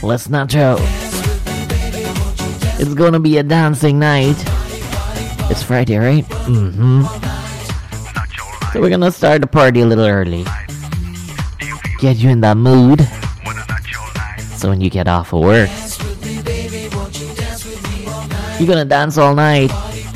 Let's Nacho. It's gonna be a dancing night. It's Friday, right? Mm-hmm. So we're gonna start the party a little early. Get you in that mood. So when you get off of work, you're gonna dance all night.